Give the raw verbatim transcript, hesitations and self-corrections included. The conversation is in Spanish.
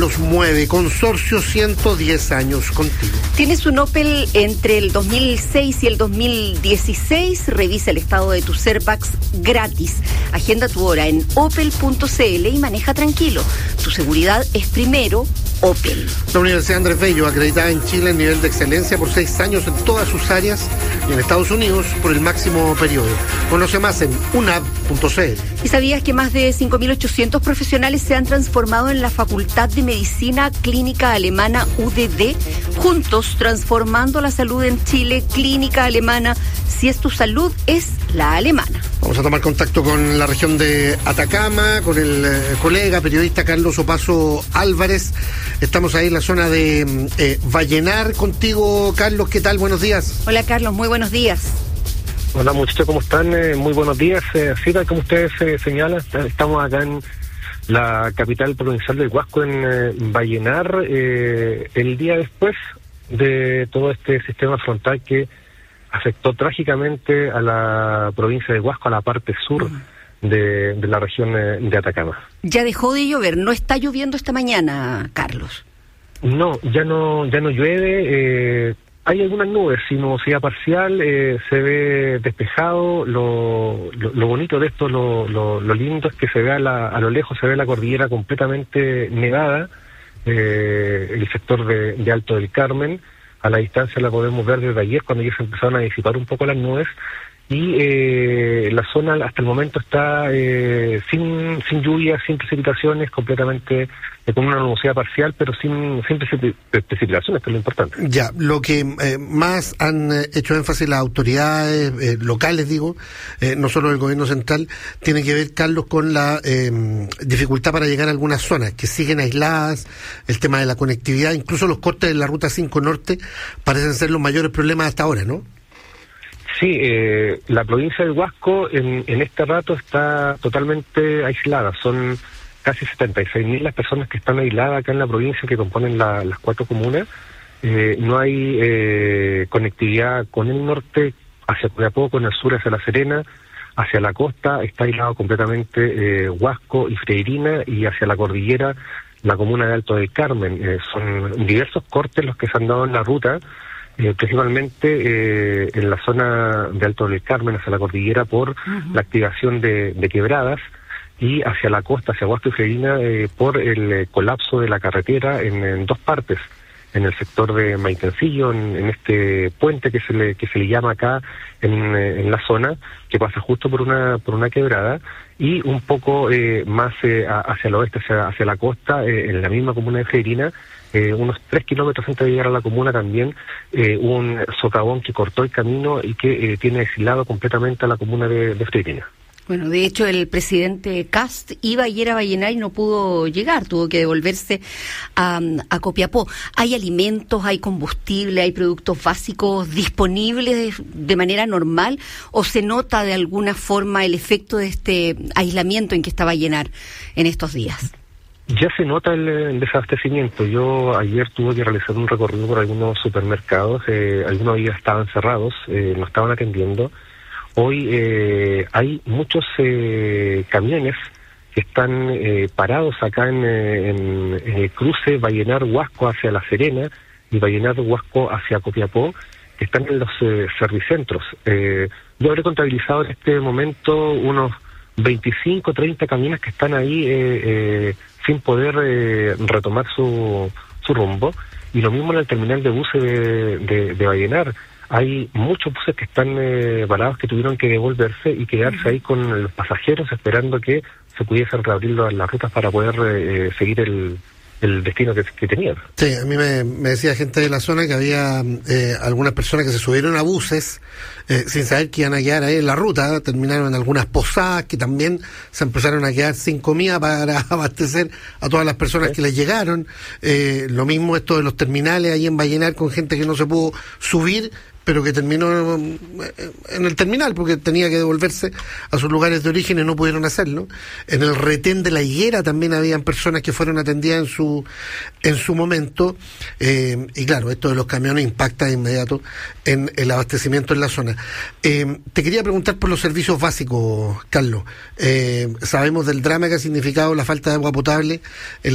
Los mueve, Consorcio ciento diez años contigo. ¿Tienes un Opel entre el dos mil seis y el dos mil dieciséis? Revisa el estado de tus airbags gratis. Agenda tu hora en opel punto c l y maneja tranquilo. Tu seguridad es primero, Opel. La Universidad Andrés Bello, acreditada en Chile en nivel de excelencia por seis años en todas sus áreas y en Estados Unidos por el máximo periodo. Conoce más en unab punto c l. ¿Y sabías que más de cinco mil ochocientos profesionales se han transformado en la Facultad de Medicina Clínica Alemana U D D? Juntos, transformando la salud en Chile, Clínica Alemana. Si es tu salud, es la alemana. Vamos a tomar contacto con la región de Atacama, con el eh, colega periodista Carlos Opaso Álvarez. Estamos ahí en la zona de eh, Vallenar contigo, Carlos. ¿Qué tal? Buenos días. Hola, Carlos. Muy buenos días. Hola, muchachos. ¿Cómo están? Eh, muy buenos días. Eh, sí, tal como ustedes eh, señalan, estamos acá en la capital provincial del Huasco, en eh, Vallenar, eh, el día después de todo este sistema frontal que afectó trágicamente a la provincia de Huasco, a la parte sur de, de la región de Atacama. Ya dejó de llover, no está lloviendo esta mañana, Carlos. No, ya no, ya no llueve, eh, hay algunas nubes y nubosidad parcial, eh, se ve despejado. Lo, lo, lo bonito de esto, lo, lo, lo lindo es que se ve a, la, a lo lejos, se ve la cordillera completamente nevada, eh, el sector de, de Alto del Carmen. A la distancia la podemos ver desde ayer, cuando ya se empezaron a disipar un poco las nubes, y eh, la zona hasta el momento está eh, sin sin lluvia, sin precipitaciones, completamente eh, con una nubosidad parcial, pero sin, sin precipitaciones, que es lo importante. Ya, lo que eh, más han eh, hecho énfasis las autoridades eh, locales, digo, eh, no solo el gobierno central, tiene que ver, Carlos, con la eh, dificultad para llegar a algunas zonas que siguen aisladas, el tema de la conectividad, incluso los cortes de la Ruta cinco Norte parecen ser los mayores problemas hasta ahora, ¿no? Sí, eh, la provincia del Huasco en, en este rato está totalmente aislada. Son casi setenta y seis mil las personas que están aisladas acá en la provincia, que componen la, las cuatro comunas. Eh, no hay eh, conectividad con el norte hacia Copiapó, con el sur hacia La Serena, hacia la costa está aislado completamente eh, Huasco y Freirina, y hacia la cordillera la comuna de Alto del Carmen. Eh, son diversos cortes los que se han dado en la ruta, Eh, principalmente eh, en la zona de Alto del Carmen, hacia la cordillera, por uh-huh. la activación de, de quebradas, y hacia la costa, hacia Huasco y Freirina, eh, por el eh, colapso de la carretera en, en dos partes, en el sector de Maitencillo, en, en este puente que se le que se le llama acá en, en la zona, que pasa justo por una por una quebrada, y un poco eh, más eh, hacia el oeste, hacia, hacia la costa, eh, en la misma comuna de Freirina. Eh, unos tres kilómetros antes de llegar a la comuna también eh, un socavón que cortó el camino y que eh, tiene aislado completamente a la comuna de, de Freirina. Bueno, de hecho el presidente Kast iba ayer a Vallenar y no pudo llegar, tuvo que devolverse a, a Copiapó. ¿Hay alimentos, hay combustible, hay productos básicos disponibles de, de manera normal, o se nota de alguna forma el efecto de este aislamiento en que está Vallenar en estos días? Ya se nota el, el desabastecimiento. Yo ayer tuve que realizar un recorrido por algunos supermercados, eh, algunos días estaban cerrados, eh, no estaban atendiendo. Hoy eh, hay muchos eh, camiones que están eh, parados acá en, en, en el cruce Vallenar-Huasco hacia La Serena y Vallenar-Huasco hacia Copiapó, que están en los eh, servicentros. Eh, yo habré contabilizado en este momento unos veinticinco, treinta camiones que están ahí eh, eh, sin poder eh, retomar su, su rumbo, y lo mismo en el terminal de buses de, de, de Vallenar. Hay muchos buses que están eh, varados, que tuvieron que devolverse y quedarse ahí con los pasajeros esperando que se pudiesen reabrir las, las rutas para poder eh, seguir el, el destino que, que tenían. Sí, a mí me, me decía gente de la zona que había eh, algunas personas que se subieron a buses eh, sin saber que iban a quedar ahí en la ruta, terminaron en algunas posadas que también se empezaron a quedar sin comida para abastecer a todas las personas ¿Sí? que les llegaron. Eh, lo mismo esto de los terminales ahí en Vallenar, con gente que no se pudo subir, pero que terminó en el terminal porque tenía que devolverse a sus lugares de origen y no pudieron hacerlo. En el retén de La Higuera también habían personas que fueron atendidas en su en su momento, eh, y claro, esto de los camiones impacta de inmediato en el abastecimiento en la zona. Eh, te quería preguntar por los servicios básicos, Carlos. Eh, sabemos del drama que ha significado la falta de agua potable en